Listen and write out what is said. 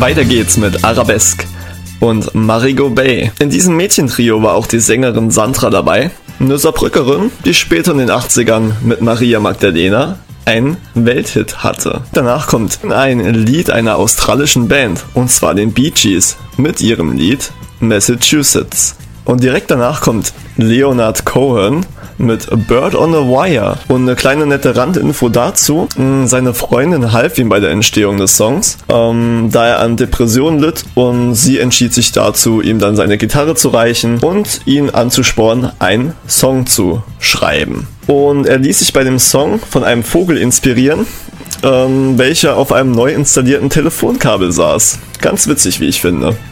Weiter geht's mit Arabesque und Marigot Bay. In diesem Mädchentrio war auch die Sängerin Sandra dabei, eine Saarbrückerin, die später in den 80ern mit Maria Magdalena einen Welthit hatte. Danach kommt ein Lied einer australischen Band, und zwar den Bee Gees, mit ihrem Lied Massachusetts. Und direkt danach kommt Leonard Cohen mit Bird on a Wire. Und eine kleine nette Randinfo dazu: Seine Freundin half ihm bei der Entstehung des Songs, da er an Depressionen litt, und sie entschied sich dazu, ihm dann seine Gitarre zu reichen und ihn anzuspornen, einen Song zu schreiben. Und er ließ sich bei dem Song von einem Vogel inspirieren, welcher auf einem neu installierten Telefonkabel saß. Ganz witzig, wie ich finde.